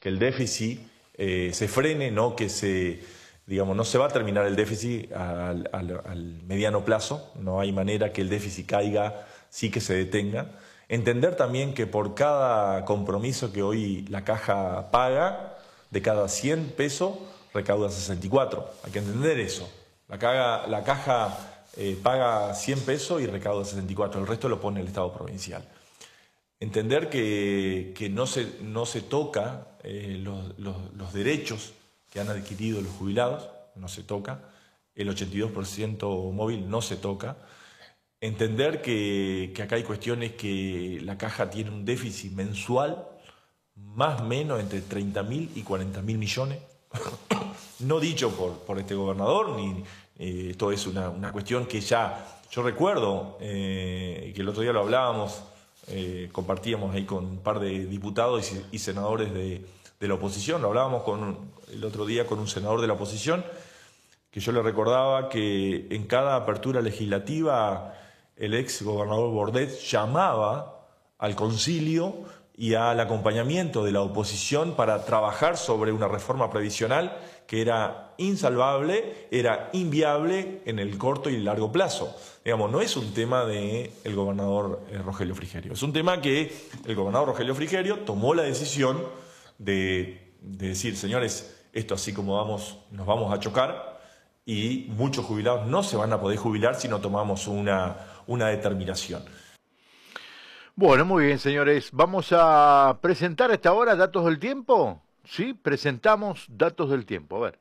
que el déficit se frene, no que digamos, no se va a terminar el déficit al mediano plazo, no hay manera que el déficit caiga, sí que se detenga. Entender también que por cada compromiso que hoy la Caja paga, de cada 100 pesos recauda 64. Hay que entender eso. La Caja paga 100 pesos y recauda 64, el resto lo pone el Estado provincial. Entender que no se toca los derechos que han adquirido los jubilados, no se toca, el 82% móvil no se toca. Entender que acá hay cuestiones que la Caja tiene un déficit mensual más o menos entre 30.000 y 40.000 millones, no dicho por este gobernador, esto es una cuestión que ya, yo recuerdo que el otro día lo hablábamos, compartíamos ahí con un par de diputados y senadores de la oposición, lo hablábamos el otro día con un senador de la oposición, que yo le recordaba que en cada apertura legislativa el ex gobernador Bordet llamaba al concilio y al acompañamiento de la oposición para trabajar sobre una reforma previsional que era insalvable, era inviable en el corto y largo plazo. Digamos, no es un tema del gobernador Rogelio Frigerio, es un tema que el gobernador Rogelio Frigerio tomó la decisión de decir, señores, esto así como vamos, nos vamos a chocar y muchos jubilados no se van a poder jubilar si no tomamos una determinación. Bueno, muy bien, señores. Vamos a presentar a esta hora datos del tiempo. Sí, presentamos datos del tiempo. A ver.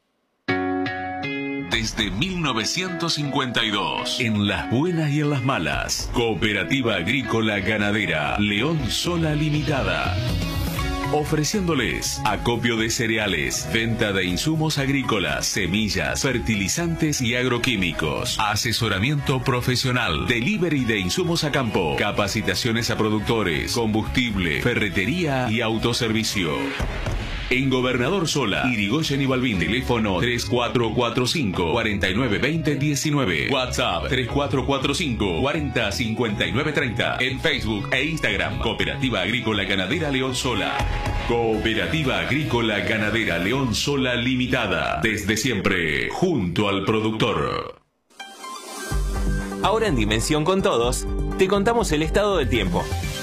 Desde 1952, en las buenas y en las malas, Cooperativa Agrícola Ganadera León Sola Limitada. Ofreciéndoles acopio de cereales, venta de insumos agrícolas, semillas, fertilizantes y agroquímicos, asesoramiento profesional, delivery de insumos a campo, capacitaciones a productores, combustible, ferretería y autoservicio. En Gobernador Sola, Irigoyen y Balbín, teléfono 3445-4920-19, WhatsApp 3445-405930, en Facebook e Instagram, Cooperativa Agrícola Ganadera León Sola. Cooperativa Agrícola Ganadera León Sola Limitada, desde siempre, junto al productor. Ahora en Dimensión con Todos, te contamos el estado del tiempo.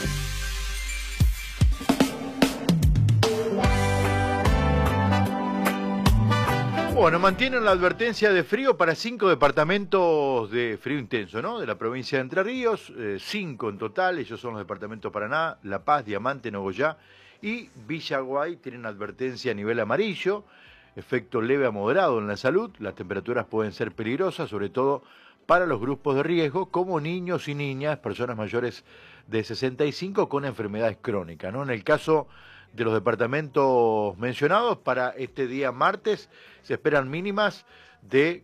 Bueno, mantienen la advertencia de frío para 5 departamentos de frío intenso, ¿no? De la provincia de Entre Ríos, 5 en total, ellos son los departamentos Paraná, La Paz, Diamante, Nogoyá y Villaguay. Tienen advertencia a nivel amarillo, efecto leve a moderado en la salud, las temperaturas pueden ser peligrosas, sobre todo para los grupos de riesgo, como niños y niñas, personas mayores de 65 con enfermedades crónicas, ¿no? En el caso de los departamentos mencionados, para este día martes se esperan mínimas de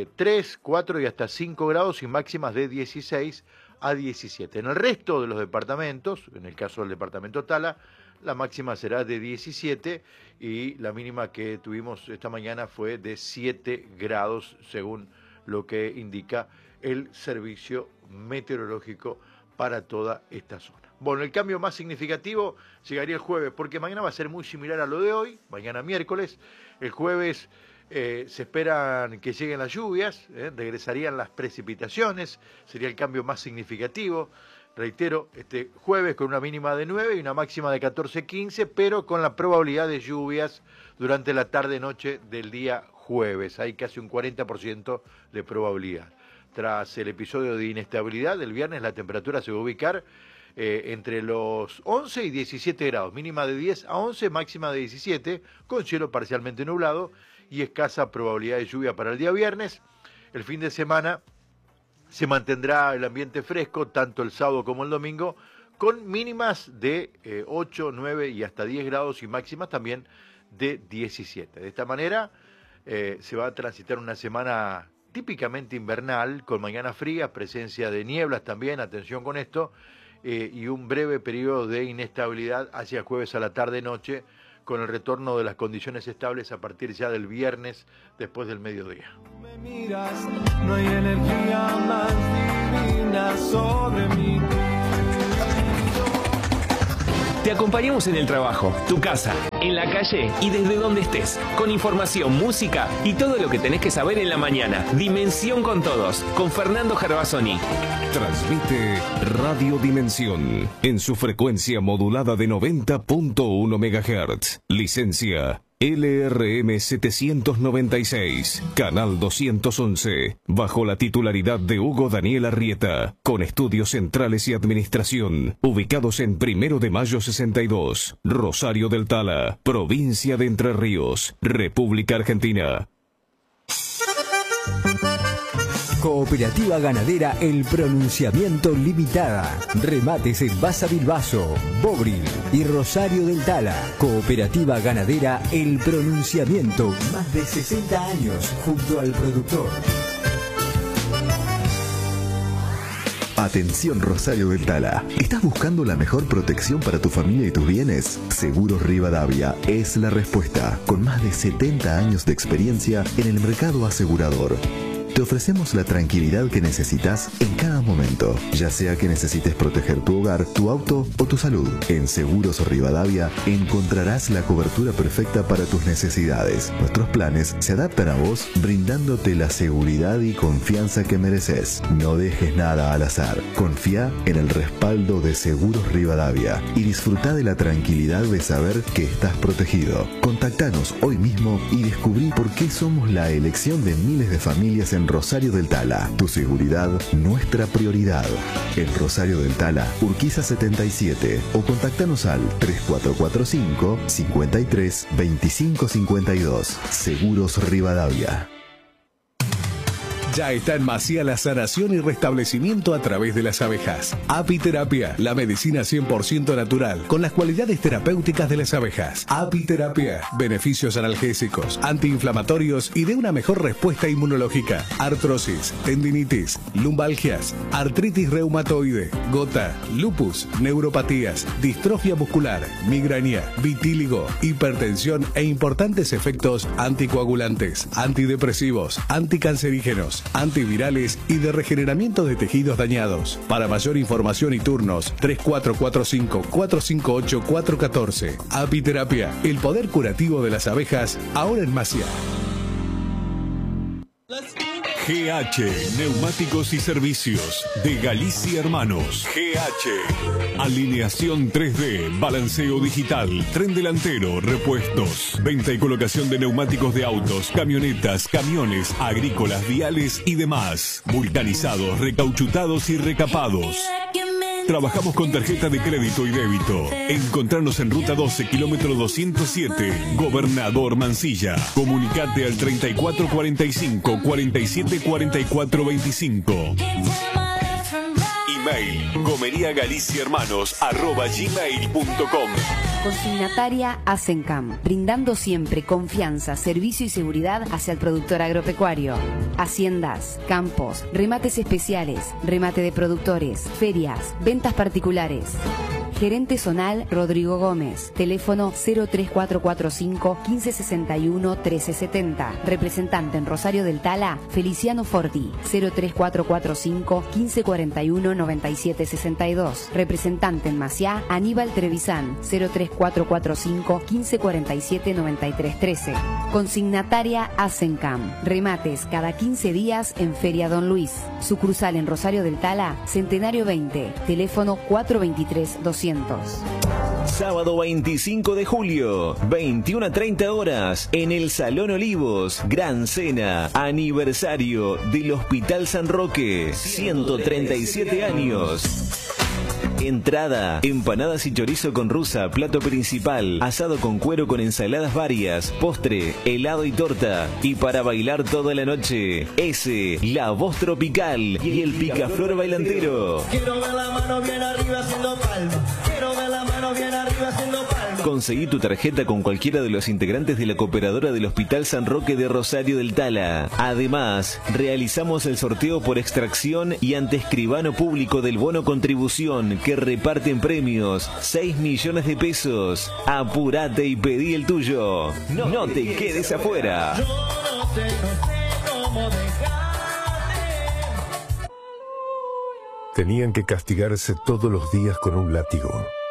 3, 4 y hasta 5 grados y máximas de 16 a 17. En el resto de los departamentos, en el caso del departamento Tala, la máxima será de 17 y la mínima que tuvimos esta mañana fue de 7 grados, según lo que indica el servicio meteorológico para toda esta zona. Bueno, el cambio más significativo llegaría el jueves, porque mañana va a ser muy similar a lo de hoy, mañana miércoles. El jueves se esperan que lleguen las lluvias, regresarían las precipitaciones, sería el cambio más significativo. Reitero, este jueves con una mínima de 9 y una máxima de 14-15, pero con la probabilidad de lluvias durante la tarde-noche del día jueves. Hay casi un 40% de probabilidad. Tras el episodio de inestabilidad del viernes, la temperatura se va a ubicar entre los 11 y 17 grados, mínima de 10 a 11, máxima de 17, con cielo parcialmente nublado y escasa probabilidad de lluvia para el día viernes. El fin de semana se mantendrá el ambiente fresco, tanto el sábado como el domingo, con mínimas de 8, 9 y hasta 10 grados y máximas también de 17. De esta manera se va a transitar una semana típicamente invernal, con mañanas frías, presencia de nieblas también, atención con esto, y un breve periodo de inestabilidad hacia jueves a la tarde-noche, con el retorno de las condiciones estables a partir ya del viernes después del mediodía. Me miras, no hay energía más divina sobre mí. Te te acompañamos en el trabajo, tu casa, en la calle y desde donde estés, con información, música y todo lo que tenés que saber en la mañana. Dimensión con Todos, con Fernando Gervasoni. Transmite Radio Dimensión en su frecuencia modulada de 90.1 MHz. Licencia LRM 796, Canal 211, bajo la titularidad de Hugo Daniel Arrieta, con estudios centrales y administración, ubicados en 1 de Mayo 62, Rosario del Tala, provincia de Entre Ríos, República Argentina. Cooperativa Ganadera El Pronunciamiento Limitada. Remates en Basa Bilbaso, Bobril y Rosario del Tala. Cooperativa Ganadera El Pronunciamiento. Más de 60 años junto al productor. Atención Rosario del Tala. ¿Estás buscando la mejor protección para tu familia y tus bienes? Seguros Rivadavia es la respuesta. Con más de 70 años de experiencia en el mercado asegurador. Te ofrecemos la tranquilidad que necesitas en cada momento, ya sea que necesites proteger tu hogar, tu auto o tu salud. En Seguros Rivadavia encontrarás la cobertura perfecta para tus necesidades. Nuestros planes se adaptan a vos, brindándote la seguridad y confianza que mereces. No dejes nada al azar. Confía en el respaldo de Seguros Rivadavia y disfruta de la tranquilidad de saber que estás protegido. Contactanos hoy mismo y descubrí por qué somos la elección de miles de familias en Rosario del Tala. Tu seguridad, nuestra prioridad. En Rosario del Tala, Urquiza 77 o contactanos al 3445 53 25 52. Seguros Rivadavia. Ya está en Maciá la sanación y restablecimiento a través de las abejas. Apiterapia, la medicina 100% natural, con las cualidades terapéuticas de las abejas. Apiterapia, beneficios analgésicos, antiinflamatorios y de una mejor respuesta inmunológica. Artrosis, tendinitis, lumbalgias, artritis reumatoide, gota, lupus, neuropatías, distrofia muscular, migraña, vitíligo, hipertensión e importantes efectos anticoagulantes, antidepresivos, anticancerígenos, antivirales y de regeneramiento de tejidos dañados. Para mayor información y turnos, 3445-458-414. Apiterapia, el poder curativo de las abejas, ahora en Maciá. GH, Neumáticos y Servicios, de Galicia Hermanos. GH, alineación 3D, balanceo digital, tren delantero, repuestos, venta y colocación de neumáticos de autos, camionetas, camiones, agrícolas, viales y demás. Vulcanizados, recauchutados y recapados. Trabajamos con tarjeta de crédito y débito. Encontrarnos en Ruta 12, kilómetro 207, Gobernador Mansilla. Comunicate al 3445 474425. Email gomeriagaliciahermanos@gmail.com. Consignataria Asencam, brindando siempre confianza, servicio y seguridad hacia el productor agropecuario. Haciendas, campos, remates especiales, remate de productores, ferias, ventas particulares. Gerente zonal Rodrigo Gómez. Teléfono 03445 1561 1370. Representante en Rosario del Tala, Feliciano Forti. 03445 1541 9762. Representante en Maciá, Aníbal Trevisan. 03445 1547 9313. Consignataria Asencam. Remates cada 15 días en Feria Don Luis. Sucursal en Rosario del Tala, Centenario 20. Teléfono 423-200. Sábado 25 de julio, 21 a 30 horas, en el Salón Olivos, gran cena, aniversario del Hospital San Roque, 137 años. Entrada, empanadas y chorizo con rusa, plato principal, asado con cuero con ensaladas varias, postre, helado y torta. Y para bailar toda la noche, La Voz Tropical y el Picaflor Bailantero. Quiero ver la mano bien arriba haciendo palma. Quiero ver la mano bien arriba haciendo palma. Conseguí tu tarjeta con cualquiera de los integrantes de la cooperadora del Hospital San Roque de Rosario del Tala. Además, realizamos el sorteo por extracción y ante escribano público del bono contribución que reparten premios, 6 millones de pesos. Apúrate y pedí el tuyo. No te quedes afuera. Yo no sé cómo dejarte. Tenían que castigarse todos los días con un látigo.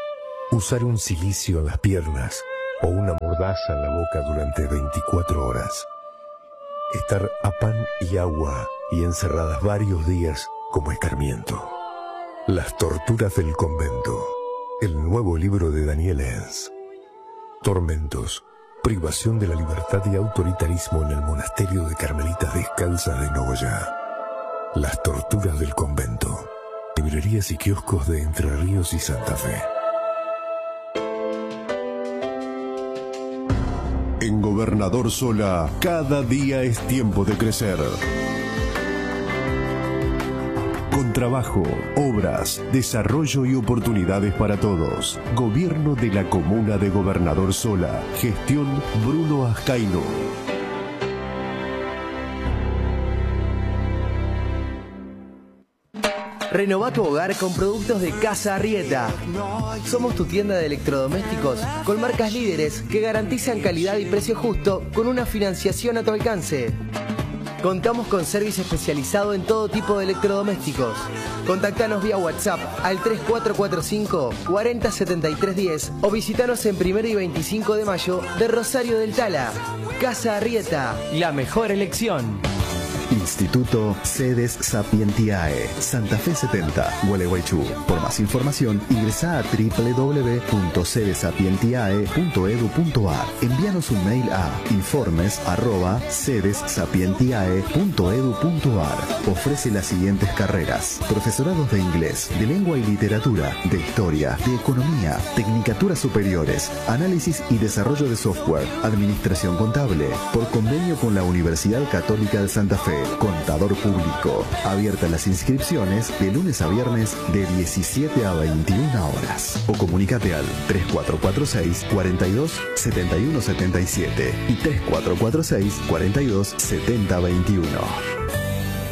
Usar un silicio en las piernas o una mordaza en la boca durante 24 horas. Estar a pan y agua y encerradas varios días como escarmiento. Las torturas del convento. El nuevo libro de Daniel Enz. Tormentos, privación de la libertad y autoritarismo en el monasterio de Carmelitas Descalzas de Nogoyá. Las torturas del convento. Librerías y kioscos de Entre Ríos y Santa Fe. En Gobernador Sola, cada día es tiempo de crecer. Con trabajo, obras, desarrollo y oportunidades para todos. Gobierno de la Comuna de Gobernador Sola. Gestión Bruno Ascaino. Renová tu hogar con productos de Casa Arrieta. Somos tu tienda de electrodomésticos con marcas líderes que garantizan calidad y precio justo con una financiación a tu alcance. Contamos con servicio especializado en todo tipo de electrodomésticos. Contactanos vía WhatsApp al 3445 407310 o visitanos en 1 y 25 de mayo de Rosario del Tala. Casa Arrieta, la mejor elección. Instituto Sedes Sapientiae, Santa Fe 70, Gualeguaychú. Por más información, ingresa a www.sedesapientiae.edu.ar. Envíanos un mail a informes@sedesapientiae.edu.ar. Ofrece las siguientes carreras: profesorados de inglés, de lengua y literatura, de historia, de economía, tecnicaturas superiores, análisis y desarrollo de software, administración contable, por convenio con la Universidad Católica de Santa Fe. Contador público. Abiertas las inscripciones de lunes a viernes de 17 a 21 horas. O comunícate al 3446 42 71 77 y 3446 42 70 21.